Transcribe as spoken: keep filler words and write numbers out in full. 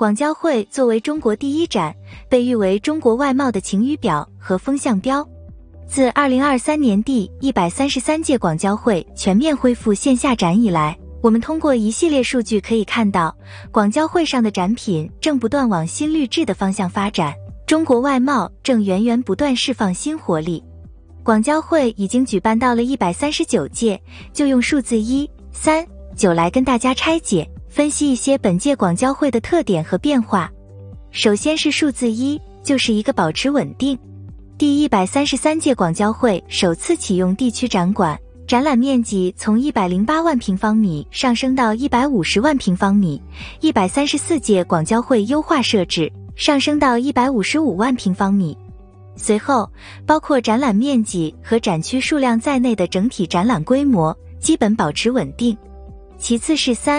广交会作为中国第一展，被誉为中国外贸的晴雨表和风向标。自二零二三年第一百三十三届广交会全面恢复线下展以来，我们通过一系列数据可以看到，广交会上的展品正不断往新绿质的方向发展，中国外贸正源源不断释放新活力。广交会已经举办到了一百三十九届，就用数字一、三、九来跟大家拆解分析一些本届广交会的特点和变化。首先是数字一，就是一个保持稳定。第一百三十三届广交会首次启用地区展馆，展览面积从一百零八万平方米上升到一百五十万平方米。一百三十四届广交会优化设置，上升到一百五十五万平方米。随后，包括展览面积和展区数量在内的整体展览规模基本保持稳定。其次是三